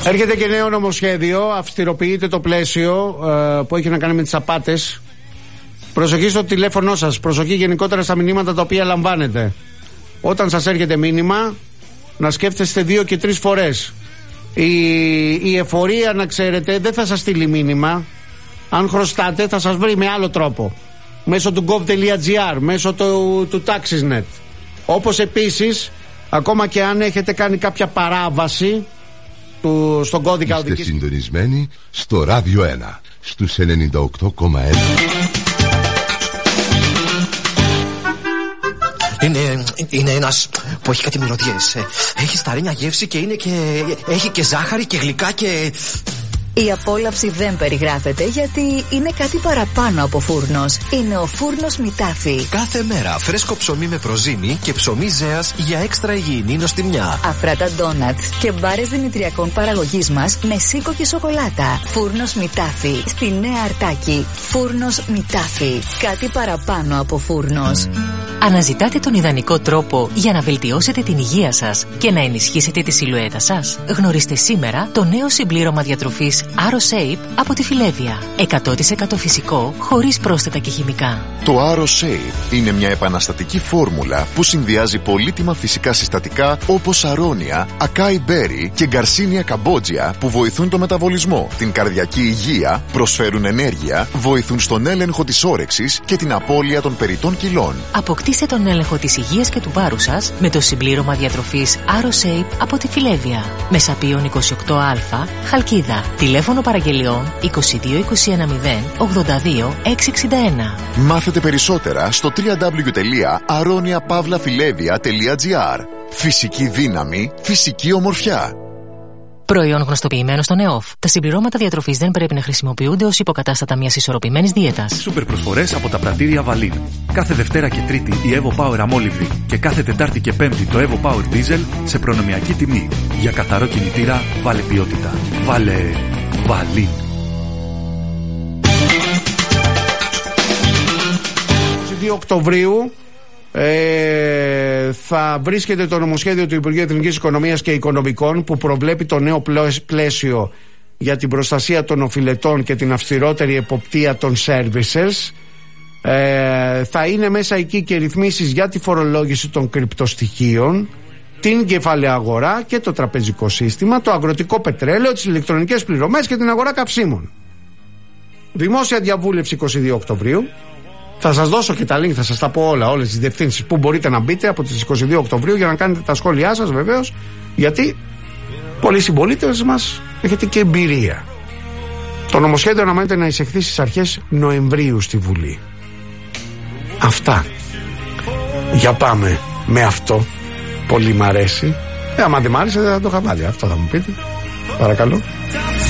Έρχεται και νέο νομοσχέδιο, αυστηροποιείται το πλαίσιο που έχει να κάνει με τις απάτες. Προσοχή στο τηλέφωνό σας, προσοχή γενικότερα στα μηνύματα τα οποία λαμβάνετε. Όταν σας έρχεται μήνυμα, να σκέφτεστε 2 και 3 φορές. Η εφορία, να ξέρετε, δεν θα σας στείλει μήνυμα. Αν χρωστάτε, θα σας βρει με άλλο τρόπο. Μέσω του gov.gr, μέσω του Taxisnet. Όπως επίσης, ακόμα και αν έχετε κάνει κάποια παράβαση στον κώδικα οδικής. Είστε συντονισμένοι στο Ράδιο 1, στους 98,1. Είναι ένας που έχει κάτι μυρωδιές. Έχει σταρένια γεύση και έχει και ζάχαρη και γλυκά και... Η απόλαυση δεν περιγράφεται γιατί είναι κάτι παραπάνω από φούρνος. Είναι ο φούρνος Μητάφι. Κάθε μέρα φρέσκο ψωμί με προζύμι και ψωμί ζέας για έξτρα υγιεινή νοστιμιά. Αφράτα ντόνατς και μπάρες δημητριακών παραγωγής μας με σίκο και σοκολάτα. Φούρνος Μητάφι. Στη Νέα Αρτάκη. Φούρνος Μητάφι. Κάτι παραπάνω από φούρνος. Αναζητάτε τον ιδανικό τρόπο για να βελτιώσετε την υγεία σας και να ενισχύσετε τη σιλουέτα σας? Γνωρίστε σήμερα το νέο συμπλήρωμα διατροφής AroShape από τη Φιλέβια. 100% φυσικό, χωρίς πρόσθετα και χημικά. Το AroShape είναι μια επαναστατική φόρμουλα που συνδυάζει πολύτιμα φυσικά συστατικά όπως αρώνια, ακάι μπέρι και γκαρσίνια καμπότζια που βοηθούν το μεταβολισμό, την καρδιακή υγεία, προσφέρουν ενέργεια, βοηθούν στον έλεγχο της όρεξης και την απώλεια των περιττών κιλών. Αποκτήστε τον έλεγχο της υγείας και του βάρους σας με το συμπλήρωμα διατροφής AroShape από τη Φιλέβια. Μεσαπίων 28α, Χαλκίδα. Τηλέφωνο παραγγελιών 22 21 0 82 661. Μάθετε περισσότερα στο www.aroniapavlafilevia.gr. Φυσική δύναμη, φυσική ομορφιά. Προϊόν γνωστοποιημένο στον ΕΟΦ. Τα συμπληρώματα διατροφής δεν πρέπει να χρησιμοποιούνται ως υποκατάστατα μιας ισορροπημένης δίαιτας. Σούπερ προσφορές από τα πρατήρια Βαλίν. Κάθε Δευτέρα και Τρίτη η Evo Power αμόλυβδη και κάθε Τετάρτη και Πέμπτη το Evo Power Diesel σε προνομιακή τιμή. Για καθαρό κινητήρα, βάλε ποιότητα. Βάλε Βαλίν. 22 Οκτωβρίου θα βρίσκεται το νομοσχέδιο του Υπουργείου Εθνικής Οικονομίας και Οικονομικών που προβλέπει το νέο πλαίσιο για την προστασία των οφειλετών και την αυστηρότερη εποπτεία των services. Θα είναι μέσα εκεί και ρυθμίσεις για τη φορολόγηση των κρυπτοστοιχείων, την κεφαλαία αγορά και το τραπεζικό σύστημα, το αγροτικό πετρέλαιο, τις ηλεκτρονικές πληρωμές και την αγορά καυσίμων. Δημόσια διαβούλευση 22 Οκτωβρίου. Θα σας δώσω και τα link, θα σας τα πω όλα, όλες τις διευθύνσεις που μπορείτε να μπείτε από τις 22 Οκτωβρίου για να κάνετε τα σχόλιά σας βεβαίως, γιατί πολλοί συμπολίτες μας έχετε και εμπειρία. Το νομοσχέδιο αναμένεται να εισεχθεί στις αρχές Νοεμβρίου στη Βουλή. Αυτά. Για πάμε με αυτό. Πολύ μ' αρέσει. Άμα δεν μ' άρεσε δεν θα το είχα βάλει. Αυτό θα μου πείτε. Παρακαλώ.